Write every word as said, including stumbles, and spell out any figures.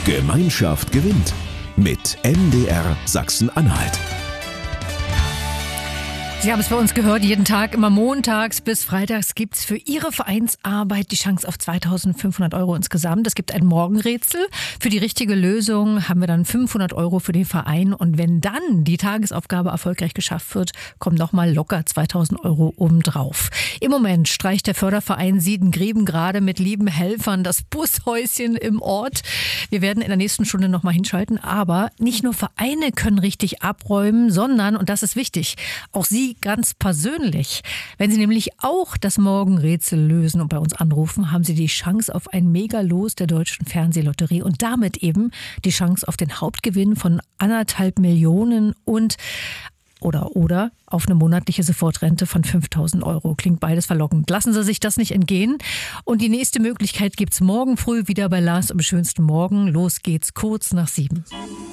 Gemeinschaft gewinnt mit M D R Sachsen-Anhalt. Sie haben es bei uns gehört, jeden Tag, immer montags bis freitags gibt es für Ihre Vereinsarbeit die Chance auf zweitausendfünfhundert Euro insgesamt. Es gibt ein Morgenrätsel. Für die richtige Lösung haben wir dann fünfhundert Euro für den Verein. Und wenn dann die Tagesaufgabe erfolgreich geschafft wird, kommen nochmal locker zweitausend Euro obendrauf. Im Moment streicht der Förderverein Siedengräben gerade mit lieben Helfern das Bushäuschen im Ort. Wir werden in der nächsten Stunde nochmal hinschalten. Aber nicht nur Vereine können richtig abräumen, sondern, und das ist wichtig, auch Sie ganz persönlich. Wenn Sie nämlich auch das Morgenrätsel lösen und bei uns anrufen, haben Sie die Chance auf ein Megalos der Deutschen Fernsehlotterie und damit eben die Chance auf den Hauptgewinn von anderthalb Millionen und oder oder auf eine monatliche Sofortrente von fünftausend Euro. Klingt beides verlockend. Lassen Sie sich das nicht entgehen. Und die nächste Möglichkeit gibt's morgen früh wieder bei Lars am schönsten Morgen. Los geht's kurz nach sieben.